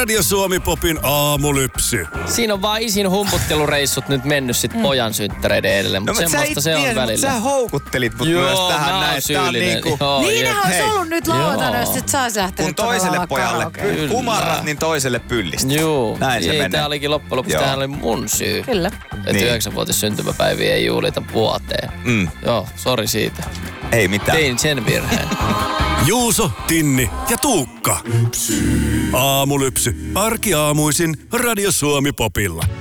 Radio Suomi Popin aamulypsy. Siinä on vaan isin humputtelureissut nyt mennyt sit pojan synttäreiden edelle, mutta semmoista se on välillä. Mutta sä houkuttelit mut myös tähän näin. Syyllinen. Niinhän olisi ollut nyt lauantaina, jos et saisi lähteä. Kun toiselle pojalle kumarrat, niin toiselle pyllistä. Joo. Näin se menee. Tää olikin loppujen lopuksi, tämähän oli mun syy. Kyllä. Että 9-vuotis syntymäpäiviä ei juhlita vuoteen. Joo, sori siitä. Ei mitään. Tein sen virheen. Juuso, Tinni ja Tuukka. Aamulypsy. Arkiaamuisin Radio Suomi Popilla.